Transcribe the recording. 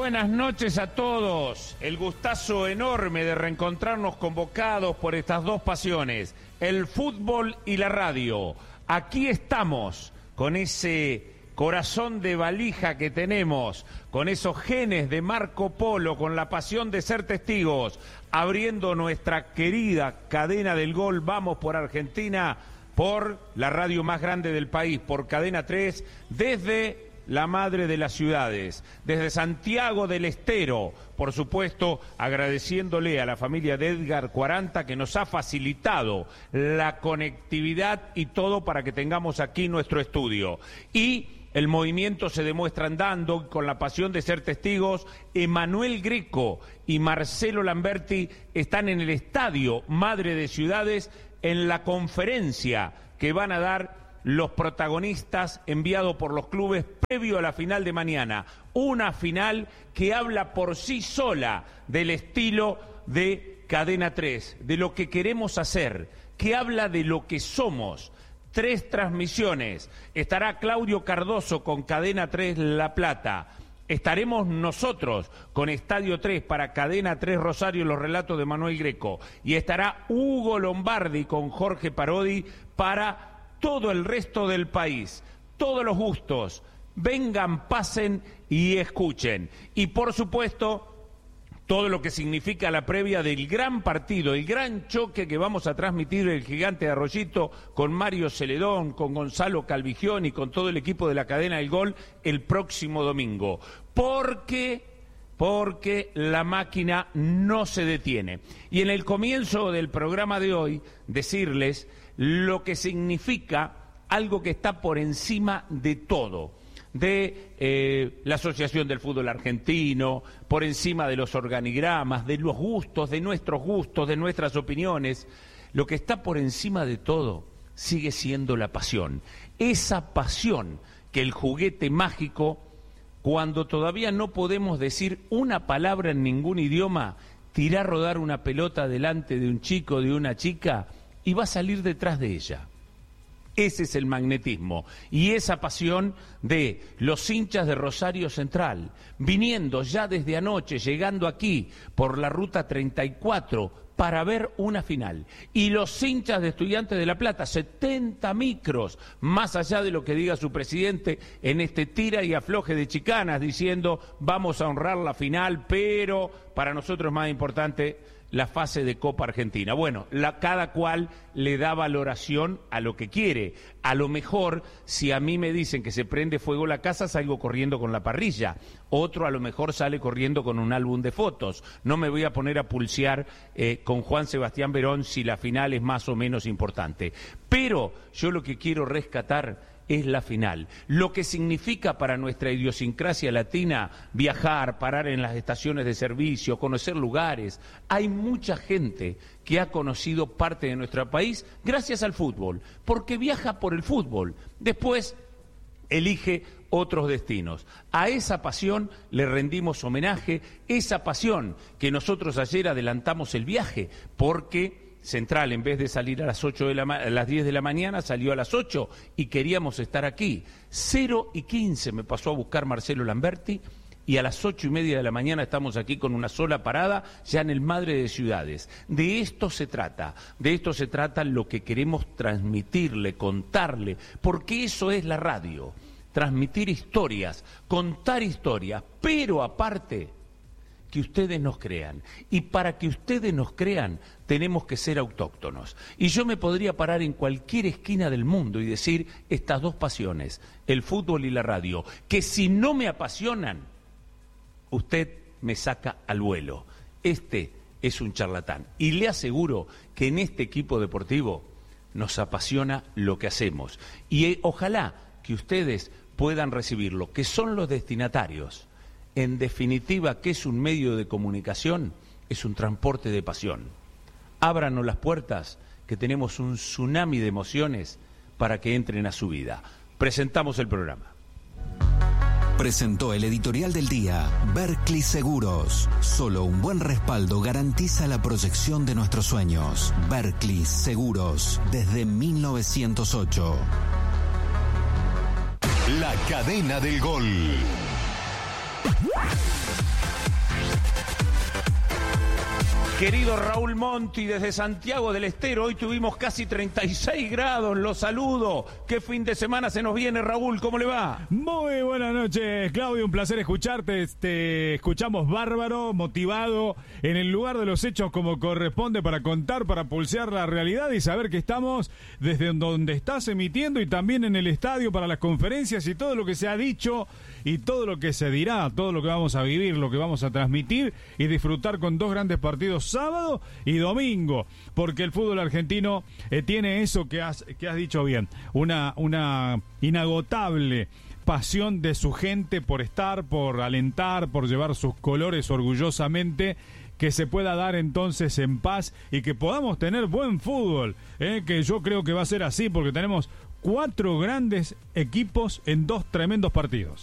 buenas noches a todos. El gustazo enorme de reencontrarnos convocados por estas dos pasiones, el fútbol y la radio. Aquí estamos con ese corazón de valija que tenemos, con esos genes de Marco Polo, con la pasión de ser testigos, abriendo nuestra querida cadena del gol. Vamos por Argentina, por la radio más grande del país, por Cadena 3, desde la madre de las ciudades, desde Santiago del Estero, por supuesto, agradeciéndole a la familia de Edgar 40 que nos ha facilitado la conectividad y todo para que tengamos aquí nuestro estudio. Y el movimiento se demuestra andando con la pasión de ser testigos. Emanuel Greco y Marcelo Lamberti están en el estadio Madre de Ciudades en la conferencia que van a dar los protagonistas enviados por los clubes previo a la final de mañana. Una final que habla por sí sola del estilo de Cadena 3, de lo que queremos hacer, que habla de lo que somos. 3 transmisiones. Estará Claudio Cardoso con Cadena 3 La Plata. Estaremos nosotros con Estadio 3 para Cadena 3 Rosario, los relatos de Manuel Greco. Y estará Hugo Lombardi con Jorge Parodi para todo el resto del país. Todos los gustos. Vengan, pasen y escuchen. Y por supuesto, todo lo que significa la previa del gran partido, el gran choque que vamos a transmitir el Gigante de Arroyito con Mario Celedón, con Gonzalo Calvigioni y con todo el equipo de la Cadena del Gol el próximo domingo. Porque la máquina no se detiene. Y en el comienzo del programa de hoy, decirles lo que significa algo que está por encima de todo, de la Asociación del Fútbol Argentino, por encima de los organigramas, de los gustos, de nuestros gustos, de nuestras opiniones. Lo que está por encima de todo sigue siendo la pasión. Esa pasión que el juguete mágico, cuando todavía no podemos decir una palabra en ningún idioma, tira a rodar una pelota delante de un chico, de una chica, y va a salir detrás de ella. Ese es el magnetismo y esa pasión de los hinchas de Rosario Central, viniendo ya desde anoche, llegando aquí por la ruta 34 para ver una final. Y los hinchas de Estudiantes de La Plata, 70 micros, más allá de lo que diga su presidente en este tira y afloje de chicanas, diciendo vamos a honrar la final, pero para nosotros es más importante la fase de Copa Argentina. Bueno, cada cual le da valoración a lo que quiere. A lo mejor, si a mí me dicen que se prende fuego la casa, salgo corriendo con la parrilla. Otro a lo mejor sale corriendo con un álbum de fotos. No me voy a poner a pulsear con Juan Sebastián Verón si la final es más o menos importante. Pero yo lo que quiero rescatar es la final. Lo que significa para nuestra idiosincrasia latina viajar, parar en las estaciones de servicio, conocer lugares. Hay mucha gente que ha conocido parte de nuestro país gracias al fútbol, porque viaja por el fútbol. Después elige otros destinos. A esa pasión le rendimos homenaje, esa pasión que nosotros ayer adelantamos el viaje, porque Central, en vez de salir a las 10 de la mañana, salió a las 8 y queríamos estar aquí. 0:15 me pasó a buscar Marcelo Lamberti y a las 8:30 de la mañana estamos aquí con una sola parada, ya en el Madre de Ciudades. De esto se trata lo que queremos transmitirle, contarle, porque eso es la radio, transmitir historias, contar historias, pero aparte que ustedes nos crean. Y para que ustedes nos crean, tenemos que ser autóctonos. Y yo me podría parar en cualquier esquina del mundo y decir estas dos pasiones, el fútbol y la radio, que si no me apasionan, usted me saca al vuelo. Este es un charlatán. Y le aseguro que en este equipo deportivo nos apasiona lo que hacemos. Y ojalá que ustedes puedan recibirlo, que son los destinatarios. En definitiva, ¿qué es un medio de comunicación? Es un transporte de pasión. Ábranos las puertas, que tenemos un tsunami de emociones para que entren a su vida. Presentamos el programa. Presentó el editorial del día Berkley Seguros. Solo un buen respaldo garantiza la proyección de nuestros sueños. Berkley Seguros, desde 1908. La cadena del gol. Querido Raúl Monti, desde Santiago del Estero, hoy tuvimos casi 36 grados, los saludo. ¿Qué fin de semana se nos viene, Raúl? ¿Cómo le va? Muy buenas noches, Claudio, un placer escucharte. Te escuchamos bárbaro, motivado, en el lugar de los hechos como corresponde para contar, para pulsear la realidad y saber que estamos desde donde estás emitiendo y también en el estadio para las conferencias y todo lo que se ha dicho y todo lo que se dirá, todo lo que vamos a vivir, lo que vamos a transmitir y disfrutar con dos grandes partidos sábado y domingo, porque el fútbol argentino tiene eso que has dicho bien, una inagotable pasión de su gente por estar, por alentar, por llevar sus colores orgullosamente, que se pueda dar entonces en paz y que podamos tener buen fútbol, que yo creo que va a ser así porque tenemos 4 grandes equipos en 2 tremendos partidos.